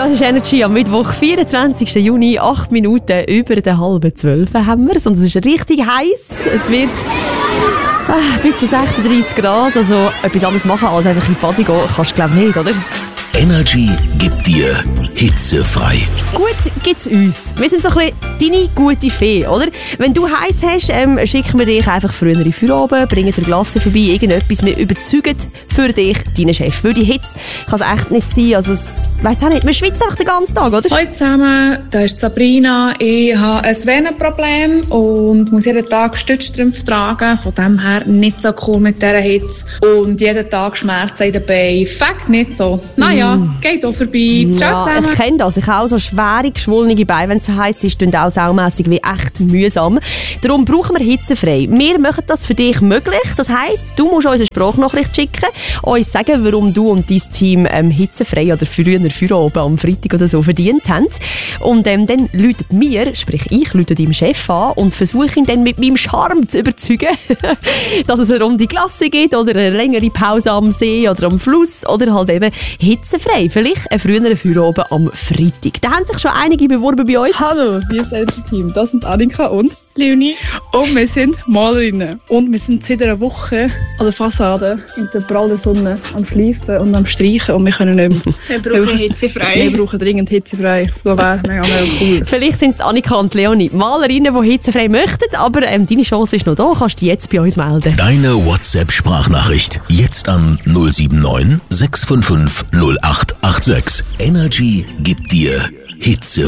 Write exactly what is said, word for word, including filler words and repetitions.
Das ist Energy am Mittwoch, vierundzwanzigsten Juni, acht Minuten über der halben zwölf haben wir es. Und es ist richtig heiß. Es wird ah, bis zu sechsunddreissig Grad. Also etwas anderes machen als einfach in die Body gehen, kannst du glaube ich nicht, oder? Energy gibt dir hitzefrei. Gut gibt's uns. Wir sind so ein bisschen deine gute Fee, oder? Wenn du heiß hast, ähm, schicken wir dich einfach früher in für oben, bringen dir Glasse vorbei, irgendetwas. Wir überzeugen für dich deinen Chef. Weil die Hitze kann es echt nicht sein. Also, es weiss auch nicht. Man schwitzt einfach den ganzen Tag, oder? Hallo zusammen, da ist Sabrina. Ich habe ein Venenproblem und muss jeden Tag Stützstrümpfe tragen. Von dem her nicht so cool mit dieser Hitze. Und jeden Tag Schmerzen in den Beinen. Fakt nicht so. Naja, mm. geht auch vorbei. Ciao zusammen. Ja, ich kenne das. Ich habe auch so schwere, geschwollene Beine, wenn es so heiß ist, und auch saumässig wie echt mühsam. Darum brauchen wir hitzefrei. Wir machen das für dich möglich. Das heisst, du musst uns eine Sprachnachricht schicken, uns sagen, warum du und dein Team ähm, hitzefrei oder früher für oben am Freitag oder so verdient haben. Und ähm, dann läutet mir, sprich ich, läute deinem Chef an und versuche ihn dann mit meinem Charme zu überzeugen, dass es eine runde Klasse gibt oder eine längere Pause am See oder am Fluss oder halt eben hitzefrei. Vielleicht ein früherer für oben am Freitag. Da haben sich schon einige beworben bei uns. Hallo, liebes Elternteam, das sind Annika und Leonie. Und wir sind Malerinnen. Und wir sind seit einer Woche an der Fassade in der prallen Sonne am Schleifen und am Streichen und wir können nicht mehr. Wir brauchen hitzefrei. Wir brauchen dringend hitzefrei. Das wäre mega, mega cool. Vielleicht sind es Annika und Leonie, Malerinnen, die hitzefrei möchten, aber ähm, deine Chance ist noch da. Kannst du dich jetzt bei uns melden. Deine WhatsApp-Sprachnachricht jetzt an null sieben neun sechs fünf fünf null acht acht sechs. Energy gibt dir Hitze